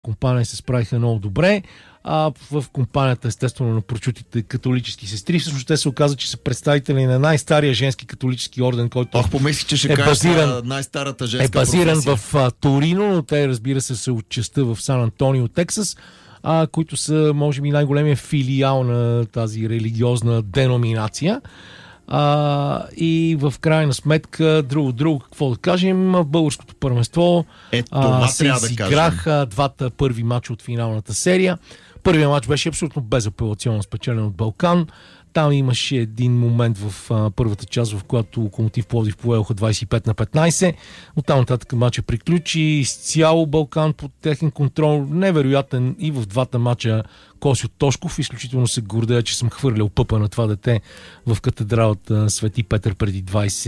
компания се справиха много добре. В компанията, естествено, на прочутите католически сестри. Всъщност те се оказа, че са представители на най-стария женски католически орден, който помислих, че ще кажа най-старата женска базиран професия. в Торино, но те, разбира се, са от частта в Сан Антонио, Тексас, които са, може би, най-големия филиал на тази религиозна деноминация. И в крайна сметка, друго, какво да кажем, в българското първенство се изиграха двата първи мача от финалната серия. Първият мач беше абсолютно безапелационно спечелен от Балкан. Там имаше един момент в първата част, в която Локомотив Пловдив поведоха 25-15. Оттам нататък матча приключи. Изцяло Балкан под техен контрол. Невероятен и в двата матча Косио Тошков. Изключително се гордея, че съм хвърлял пъпа на това дете в катедралата Свети Петър преди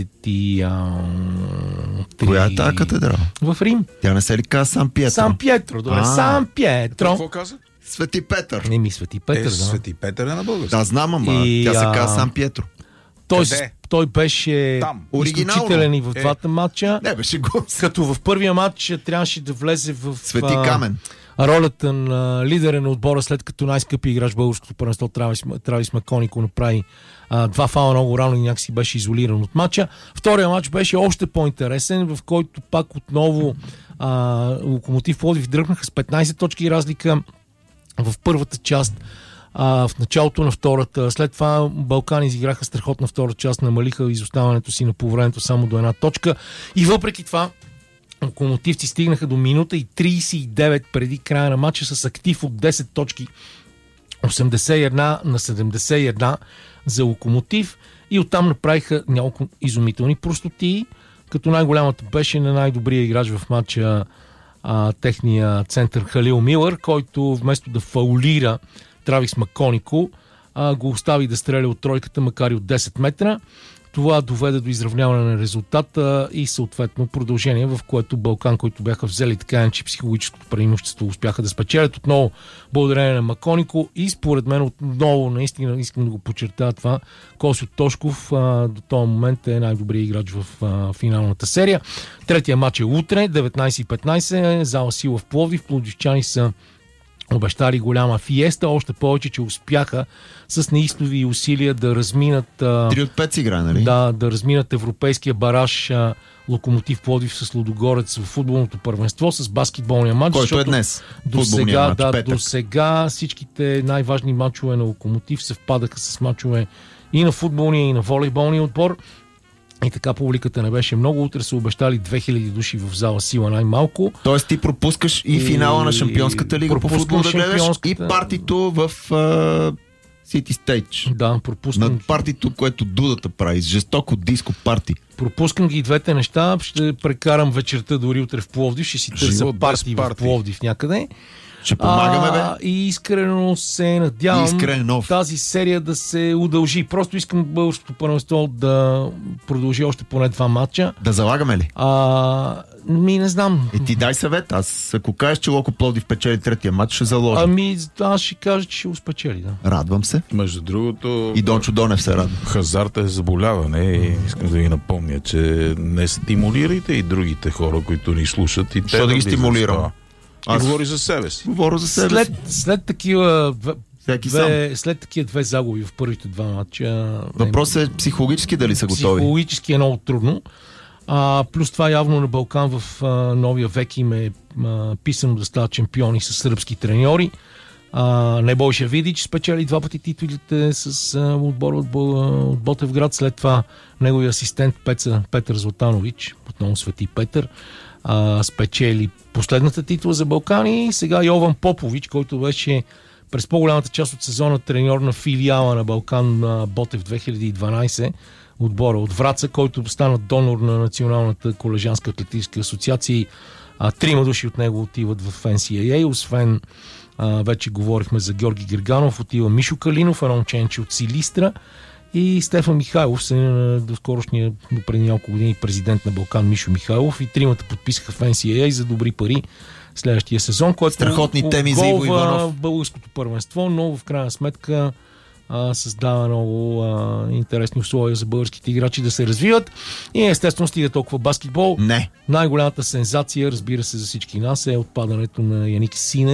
23... Коя е тази катедрала? В Рим. Тя не се ли казва Сан Пьетро? Сан Пьетро, добре. Сан Пьетро. Какво каза? Свети Петър. Не ми Свети Петър, Свети Петър е на български. Да, знам, ама тя се казва Сан Пьетро. Той беше изключителен и в двата матча. Не беше го. Като в първия матч трябваше да влезе в Свети Камен. Ролята на лидера на отбора, след като най-скъпи играч в българското първенство Травис Маконико направи два фаула много рано и някакси беше изолиран от матча. Втория матч беше още по-интересен, в който пак отново Локомотив Пловдив дръпнаха с 15 точки разлика в първата част, в началото на втората. След това Балкани изиграха страхотна втора част, намалиха изоставането си на полувремето само до една точка. И въпреки това локомотивци стигнаха до минута и 39 преди края на матча с актив от 10 точки, 81 на 71 за Локомотив, и оттам направиха няколко изумителни простоти, като най-голямата беше на най-добрия играч в матча, техния център Халил Милър, който вместо да фаулира Травис Маконико, го остави да стреля от тройката, макар и от 10 метра. Това доведе до изравняване на резултата и съответно продължение, в което Балкан, които бяха взели така, че психологическото преимущество, успяха да спечелят отново благодарение на Маконико. И според мен отново, наистина искам да го подчертая това, Косио Тошков до този момент е най-добрият играч в финалната серия. Третия матч е утре, 19:15, зала Сила в Пловдив. Пловдивчани са обещали голяма фиеста, още повече, че успяха с неистови усилия да разминат 3 от 5 си игра, нали? Да разминат европейския бараж Локомотив Пловдив с Лудогорец в футболното първенство с баскетболния матч. Който е днес. До сега всичките най-важни матчове на Локомотив съвпадаха с матчове и на футболния, и на волейболния отбор. И така публиката не беше много. Утре са обещали 2000 души в зала Сила най-малко. Тоест ти пропускаш и финала на Шампионската лига по футбол да гледаш и партито в City Stage. Да, пропускам. На партито, което Дудата прави. Жестоко диско парти. Пропускам ги и двете неща. Ще прекарам вечерта дори утре в Пловдив. Ще си търся парти в Пловдив някъде. Ще помагаме, бе. И искрено се надявам тази серия да се удължи. Просто искам българското първенство да продължи още поне 2 матча. Да залагаме ли? Не знам. Ти дай съвет. Аз, ако кажеш, че Локо Пловдив печели третия матч, ще заложа. Аз ще кажа, че ще го спечели, да. Радвам се. Между другото... И Дончо Донев се радва. Хазарта е заболяване и искам да ви напомня, че не стимулирайте и другите хора, които ни слушат. И защо да ги стимулирам? Аз говори за себе си. Говоря за себе си. След такива след такива 2 загуби в първите 2 матча... Въпросът е психологически дали са готови. Психологически е много трудно. Плюс това явно на Балкан в новия век им е писано да стават чемпиони с сръбски треньори. Небойша Видич спечели 2 пъти титулите с отбора от Ботевград. След това неговия асистент Петър Златанович, отново Свети Петър, спечели последната титла за Балкани. И сега Йован Попович, който беше през по-голямата част от сезона треньор на филиала на Балкан на Ботев 2012, отбора от Враца, който стана донор на Националната колежанска атлетическа асоциация. 3 души от него отиват в NCAA, освен вече говорихме за Георги Герганов, отива Мишо Калинов, едно момченче от Силистра, и Стефан Михайлов, до скорошния, до преди няколко години президент на Балкан Мишо Михайлов, и 3 подписаха в NCAA за добри пари следващия сезон, който страхотни теми за Иво Иванов в българското първенство, но в крайна сметка създава много интересни условия за българските играчи да се развиват. И естествено стига толкова баскетбол. Не. Най-голямата сензация, разбира се, за всички нас е отпадането на Яник Синер